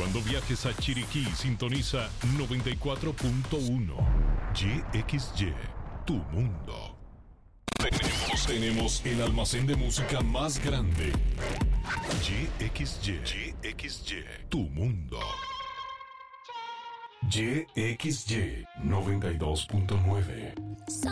Cuando viajes a Chiriquí, sintoniza 94.1. YXY, tu mundo. Tenemos el almacén de música más grande. YXY, tu mundo. YXY 92.9.